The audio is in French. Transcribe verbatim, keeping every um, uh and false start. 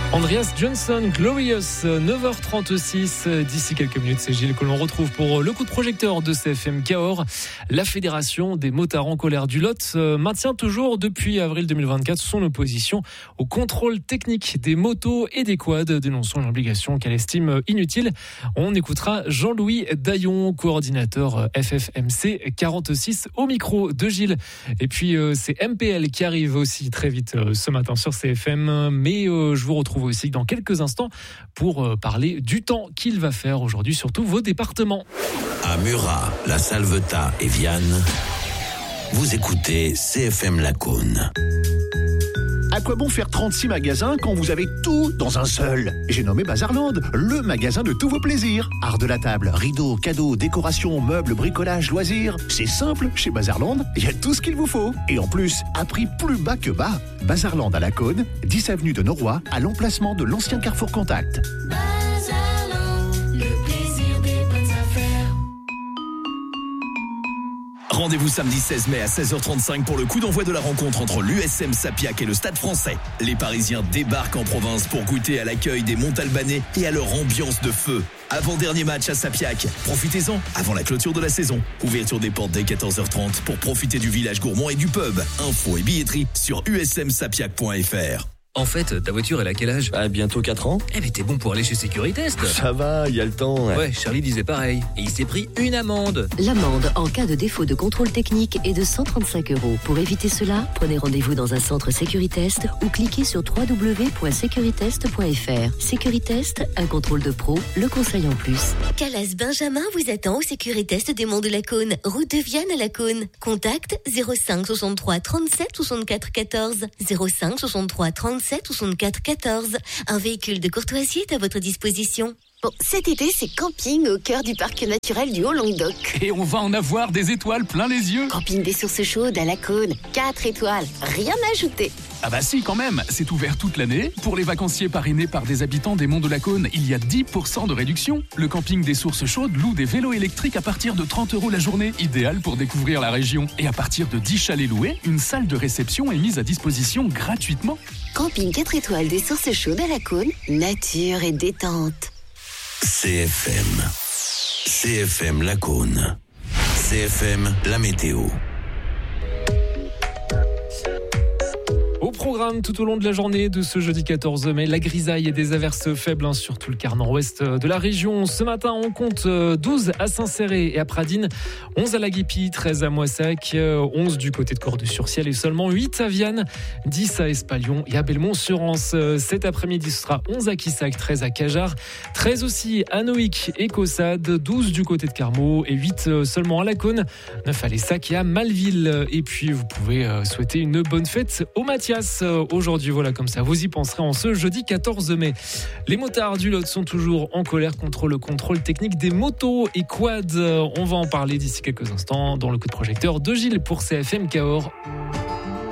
Andreas Johnson, Glorious, neuf heures trente-six. D'ici quelques minutes, c'est Gilles que l'on retrouve pour le coup de projecteur de C F M Cahors. La Fédération des motards en colère du Lot maintient toujours depuis avril deux mille vingt-quatre son opposition au contrôle technique des motos et des quads, dénonçant une obligation qu'elle estime inutile. On écoutera Jean-Louis Daillon, coordinateur F F M C quarante-six, au micro de Gilles. Et puis c'est M P L qui arrive aussi très vite ce matin sur C F M, mais je vous retrouve aussi dans quelques instants pour parler du temps qu'il va faire aujourd'hui sur tous vos départements. À Murat, La Salvetat et Vianne, vous écoutez C F M Lacaune. À quoi bon faire trente-six magasins quand vous avez tout dans un seul ? J'ai nommé Bazarland, le magasin de tous vos plaisirs. Art de la table, rideaux, cadeaux, décorations, meubles, bricolage, loisirs. C'est simple, chez Bazarland, il y a tout ce qu'il vous faut. Et en plus, à prix plus bas que bas. Bazarland à Lacaune, dix avenue de Noroy, à l'emplacement de l'ancien Carrefour Contact. Bazarland, le plaisir des bonnes affaires. Rendez-vous samedi seize mai à seize heures trente-cinq pour le coup d'envoi de la rencontre entre l'U S M Sapiac et le Stade Français. Les Parisiens débarquent en province pour goûter à l'accueil des Montalbanais et à leur ambiance de feu. Avant-dernier match à Sapiac. Profitez-en avant la clôture de la saison. Ouverture des portes dès quatorze heures trente pour profiter du village gourmand et du pub. Infos et billetterie sur u s m sapiac point f r. En fait, ta voiture, elle a quel âge ? Ah, bientôt quatre ans. Eh mais t'es bon pour aller chez Sécuritest. Ça va, il y a le temps. Ouais. ouais, Charlie disait pareil. Et il s'est pris une amende. L'amende en cas de défaut de contrôle technique est de cent trente-cinq euros. Pour éviter cela, prenez rendez-vous dans un centre Sécuritest ou cliquez sur w w w point sécuritest point f r. Sécuritest, un contrôle de pro, le conseil en plus. Calas Benjamin vous attend au Sécuritest des Monts de Lacaune, route de Vianne à Lacaune. Contact zéro cinq soixante-trois trente-sept soixante-quatre quatorze. zéro cinq soixante-trois trente-sept soixante-quatre quatorze. Un véhicule de courtoisie est à votre disposition. Bon, cet été, c'est camping au cœur du parc naturel du Haut-Languedoc. Et on va en avoir des étoiles plein les yeux. Camping des sources chaudes à Lacaune, quatre étoiles, rien à ajouter. Ah bah si, quand même, c'est ouvert toute l'année. Pour les vacanciers parrainés par des habitants des Monts de Lacaune, il y a dix pour cent de réduction. Le camping des sources chaudes loue des vélos électriques à partir de trente euros la journée, idéal pour découvrir la région. Et à partir de dix chalets loués, une salle de réception est mise à disposition gratuitement. Camping quatre étoiles des sources chaudes à Lacaune, nature et détente. C F M. C F M Lacaune. C F M, la météo. Au programme tout au long de la journée de ce jeudi quatorze mai, la grisaille et des averses faibles hein, sur tout le quart nord-ouest de la région. Ce matin, on compte douze à Saint-Céré et à Pradines, onze à La Guépie, treize à Moissac, onze du côté de Cordes-sur-Ciel et seulement huit à Vianne, dix à Espalion et à Belmont-sur-Anse. Cet après-midi, ce sera onze à Quissac, treize à Cajarc, treize aussi à Noïc et Caussade, douze du côté de Carmaux et huit seulement à Lacaune, neuf à Lessac et à Malville. Et puis, vous pouvez souhaiter une bonne fête au Mathias. Aujourd'hui, voilà, comme ça, vous y penserez en ce jeudi quatorze mai. Les motards du Lot sont toujours en colère contre le contrôle technique des motos et quads. On va en parler d'ici quelques instants dans le coup de projecteur de Gilles pour C F M Cahors.